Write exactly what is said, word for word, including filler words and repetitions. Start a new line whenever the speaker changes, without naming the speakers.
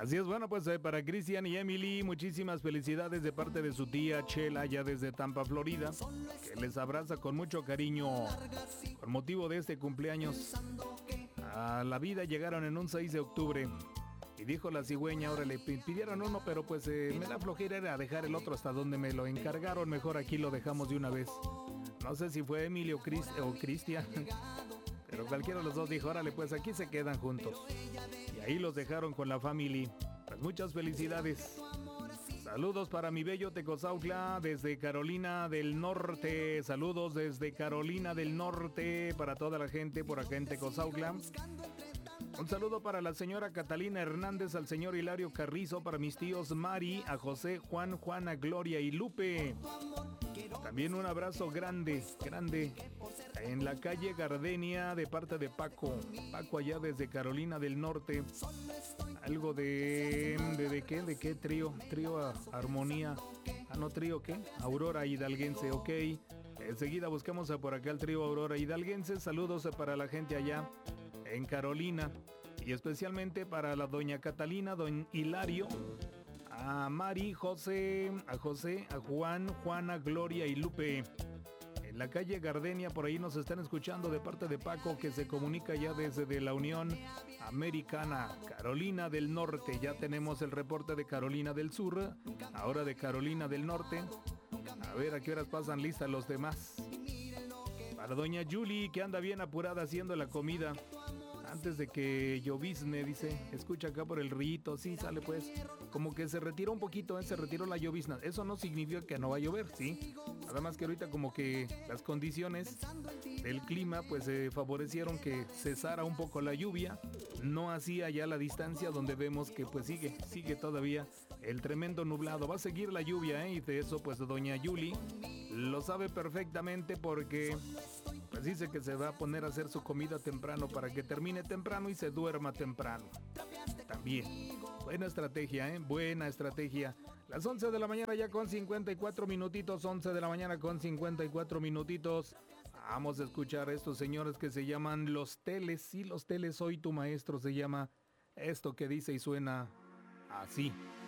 Así es, bueno, pues eh, para Cristian y Emily, muchísimas felicidades de parte de su tía Chela, ya desde Tampa, Florida, que les abraza con mucho cariño con motivo de este cumpleaños. A la vida llegaron en un seis de octubre y dijo la cigüeña, ahora le pidieron uno, pero pues eh, me da flojera era dejar el otro hasta donde me lo encargaron, mejor aquí lo dejamos de una vez. No sé si fue Emily o, Chris, o Cristian, pero cualquiera de los dos dijo, órale, pues aquí se quedan juntos. Y ahí los dejaron con la family. Pues muchas felicidades. Saludos para mi bello Tecozautla desde Carolina del Norte. Saludos desde Carolina del Norte para toda la gente por acá en Tecozautla. Un saludo para la señora Catalina Hernández, al señor Hilario Carrizo, para mis tíos Mari, a José, Juan, Juana, Gloria y Lupe. También un abrazo grande, grande en la calle Gardenia de parte de Paco. Paco allá desde Carolina del Norte. Algo de... ¿De, de qué? ¿De qué? Trío. Trío a, Armonía. Ah, no, trío, ¿qué? Aurora Hidalguense, ok. Enseguida buscamos a por acá el trío Aurora Hidalguense. Saludos para la gente allá en Carolina. Y especialmente para la doña Catalina, don Hilario, a Mari, José, a José, a Juan, Juana, Gloria y Lupe. En la calle Gardenia, por ahí nos están escuchando de parte de Paco, que se comunica ya desde de la Unión Americana, Carolina del Norte. Ya tenemos el reporte de Carolina del Sur, ahora de Carolina del Norte. A ver a qué horas pasan listas los demás. Para doña Julie, que anda bien apurada haciendo la comida. Antes de que llovizne, dice, escucha acá por el río, sí, sale pues. Como que se retiró un poquito, ¿eh? Se retiró la llovizna. Eso no significa que no va a llover, ¿sí? Nada más que ahorita como que las condiciones del clima pues eh, favorecieron que cesara un poco la lluvia. No hacía ya la distancia donde vemos que pues sigue, sigue todavía el tremendo nublado. Va a seguir la lluvia, ¿eh? Y de eso pues doña Yuli lo sabe perfectamente porque... pues dice que se va a poner a hacer su comida temprano para que termine temprano y se duerma temprano. También. Buena estrategia, ¿eh? Buena estrategia. Las once de la mañana ya con cincuenta y cuatro minutitos. once de la mañana con cincuenta y cuatro minutitos. Vamos a escuchar a estos señores que se llaman Los Teles. Sí, Los Teles, Soy Tu Maestro se llama esto que dice y suena así.